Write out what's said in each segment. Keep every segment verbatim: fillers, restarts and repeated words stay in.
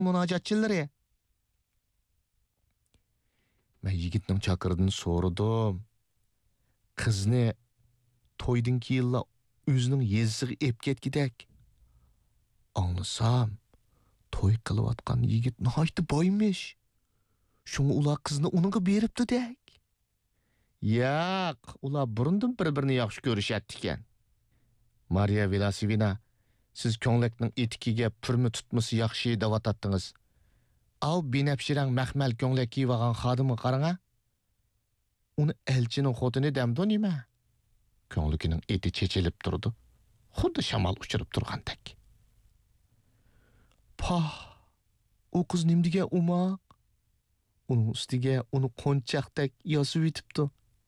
munojatchilari. Men yigitning chaqiridan so'radim. Qizni to'ydan keyin o'zining yezisiga ep ketgidek. Anglasam, to'y qilayotgan yigit nihoyatda boymish. Shunga ular qizni uningga beribdi-dek. Yo'q, ular burundan bir-birini yaxshi ko'rishatdi ekan. Mariya Vilasivina, siz ko'nglakning etikiga purmi tutmasi yaxshi deb atatdingiz. Av binafshirang maxmal ko'nglak kiyib xodimga qarang-a. Uni elchining xotini demdi nima? Ko'nglikining eti chechilib turdi. Xuddi shamol uchirib turgandek. Pah, u qiz nimdiga umoq. Uning ustiga uni qo'nchaqdek yosib yetibdi.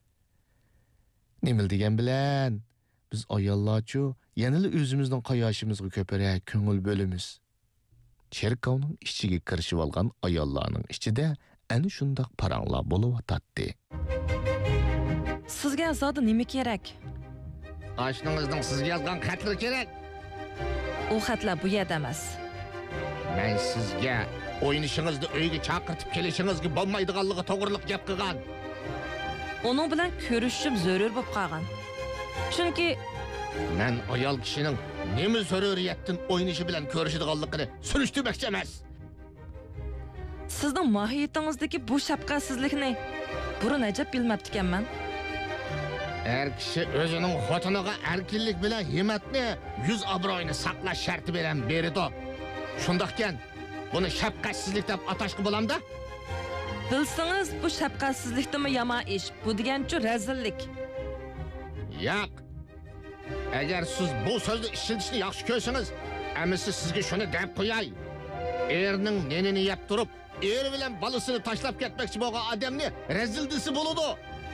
Nimil degan bilan biz ayollarchu yanada o'zimizning qayoshimizga ko'proq ko'ngil bo'lamiz. Cherkovning ichiga kirishib olgan ayollarning ichida ana shunday paranglar bo'lib o'tadi. Sizga zodi nima kerak? Oshningizning sizga yozgan xatlari kerak. U xatlar bu yerda emas. Men sizga o'ynishingizni uyga chaqirtib kelishingizga bo'lmaydiganligi to'g'riliq gap qilgan. Uning bilan ko'rishib zarur bo'lib qolgan. Chunki men ayol kishining nima zaruriyatdan o'ynishi bilan ko'rishadiganligini surishtirmoqchi emas. Sizning mohiyatingizdagi bu shafqatsizlikni burun ajab bilmabdi ekanman. Er kishi o'zining xotiniga erkinlik bilan himmatni, yuz obro'yini saqlash sharti bilan berdi. Shundaqkan, buni shafqatsizlik deb atashga bo'lamda? Bilsangiz, bu shafqatsizlikdimi yomon ish, bu degancha razillik. Yo'q. Agar siz bu so'zni ishlatishni yaxshi ko'rsangiz, amisi sizga shuni deb qo'yay. Erning nenini yeb turib, er bilan bolasini tashlab ketmoqchi bo'lgan odamni razildisi bo'ladi.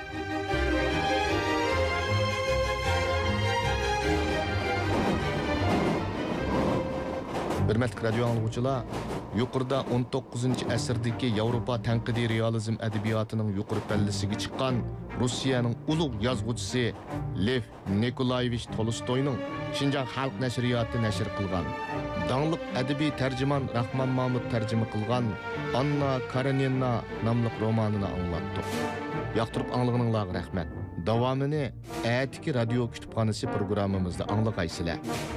Hürmetli radyo anlıqçılar, yuqorida o'n to'qqizinchi asrdagi Yevropa tanqidiy realizm adabiyatining yuqori pallasiga chiqqan Rossiyaning ulug' yozuvchisi Lev Nikolayevich Tolstoyning Şinjan xalq nashriyoti nashr qilgan, dаңliq adabiy tarjimon Rahmon Mahmud tarjima qilgan Anna Karenina nomli romanini anglatdik. Yoqtirib anglag'ininglarga rahmat. Davomini atiki radio kutubxonasi programmamizda anglag'aysizlar.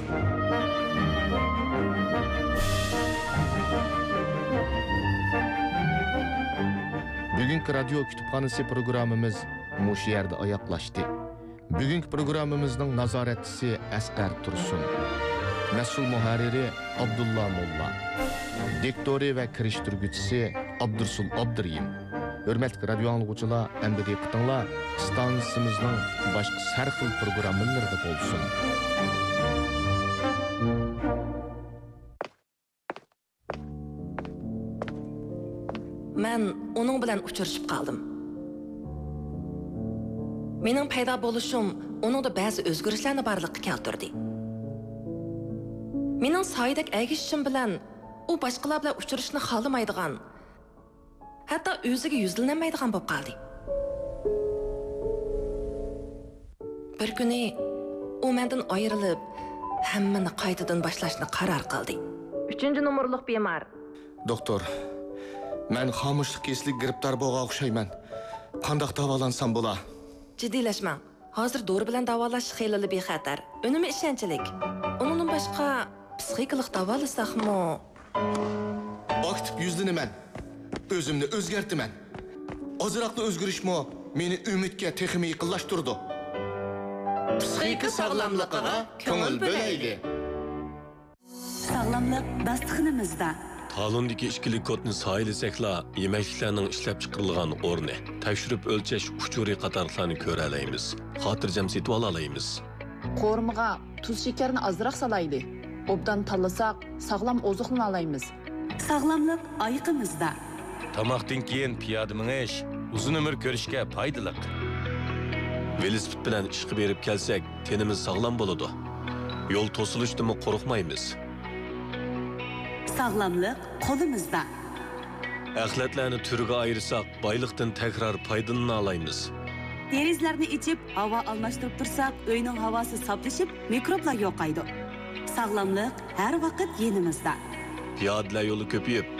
Bugünkü radyo kütüphanesi programımız muş yerde ayaklaştı. Bugünkü programımızın nazaretçisi Asqar Tursun, mesul muharriri Abdullah Molla, diktori ve kiriştirgüçisi Abdursul Abduriyim. Hürmetli radyo anlıqçılar, endi diqqatinglar, stansiyamızning boshqa har xil programmalarida bo'lsin. Men uning bilan uchrashib qoldim. Mening paydo bo'lishim uningda ba'zi o'zgarishlarni barliqqa keltirdi. Mening soydak agishishim bilan u boshqalar bilan uchrashishni xohlamaydigan, hatto o'ziga yuzlanmaydigan bo'lib qoldi. Bir kuni u mendan ayrilib, hammani qaytadan boshlashni qaror qildi. uchinchi nomerlik bemor. Doktor, men xomushlik keslik giribdor bo'lgan o'xshayman. Qanday davolansam bo'la? Jiddiylashmang. Hozir dori bilan davolash xeyli bexatar. Unumi ishonchlik. Undan boshqa psixikalik davolasaqmi? Aktiv yuzlanaman. O'zimni o'zgartiraman. Ozroqli o'zgarishmi meni umidga texmi yaqinlashtirdi. Psixika sog'lomligiga ko'ngil bo'laylik. Sog'lomlik dasturxonimizda. Talondagi ishkilik kodni sayilsakla yemekliklarning ishlab chiqarilgan o'rni, tekshirib o'lchash uchuri qatorlarni ko'ra olamiz. Xotirjam setib olaymiz. Qo'rmiga tuz shakarni ozroq salayli. Obdan tanlasak sog'lom oziqlana olamiz. Sog'lomlik oyiqimizda. Tamoqdan keyin piyoda minish uzun umr ko'rishga foydali. Velosiped bilan ishga berib kelsak, tenimiz sog'lom bo'ladi. Yo'l to'silishdan qo'rqmaymiz. Sog'lomlik qo'limizda. Axlatlarni turiga ayirsak, boyliqdan takrar foydalana olamiz. Derizlarni ichib, havo almashtirib tursak, uyning havosi saflashib, mikroblar yo'qaydi. Sog'lomlik har vaqt yenimizda. Piyodalar yo'li ko'payib,